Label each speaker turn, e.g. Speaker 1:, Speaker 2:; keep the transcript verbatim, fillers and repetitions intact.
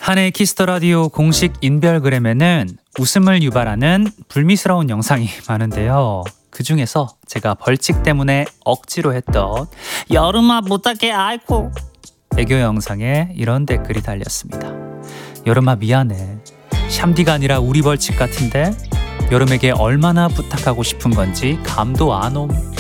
Speaker 1: 한해 키스터라디오 공식 인별그램에는 웃음을 유발하는 불미스러운 영상이 많은데요. 그 중에서 제가 벌칙 때문에 억지로 했던 여름아 부탁해 아이쿠 애교 영상에 이런 댓글이 달렸습니다. 여름아 미안해. 샴디가 아니라 우리 벌칙 같은데 여름에게 얼마나 부탁하고 싶은 건지 감도 안 옴.